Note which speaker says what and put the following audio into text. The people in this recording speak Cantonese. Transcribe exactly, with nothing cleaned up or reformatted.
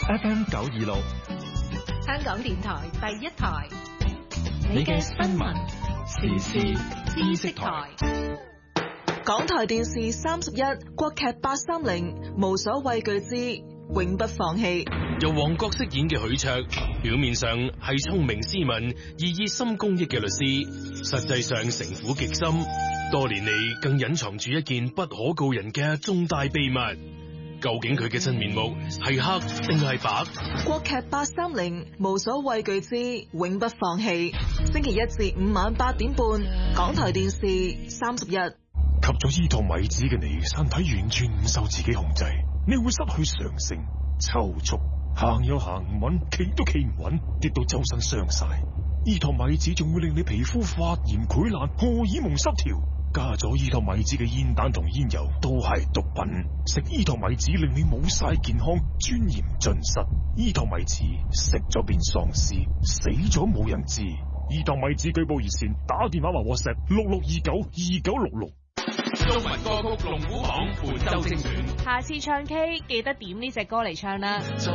Speaker 1: F M 九二六，
Speaker 2: 香港電台第一台，
Speaker 1: 你嘅新聞時事知識台。
Speaker 3: 港台電視三十一國劇八三零，無所畏懼之永不放棄。
Speaker 4: 由黃覺飾演嘅許卓，表面上係聰明斯文而熱心公益嘅律師，實際上城府極深，多年嚟更隱藏住一件不可告人嘅重大秘密。究竟佢嘅真面目係黑定係白？
Speaker 3: 國劇八三零，無所畏懼之永不放棄。星期一至五晚八點半，港台電視三十一。
Speaker 5: 吸咗伊托米子嘅你，身體完全唔受自己控制，你會失去常性，抽搐，行又行唔穩，企都企唔穩，跌到周身傷晒。伊托米子仲會令你皮膚發炎潰爛，荷爾蒙失調。加咗伊托米子嘅煙彈同煙油都係毒品，食伊托米子令你冇晒健康，尊嚴盡失。伊托米子食咗變喪屍，死咗冇人知。伊托米子舉報熱線，打電話或 WhatsApp 六六二九二九六六。
Speaker 4: 中文歌曲龍虎榜本周精選，
Speaker 2: 下次唱 K 記得點呢隻歌嚟唱啦。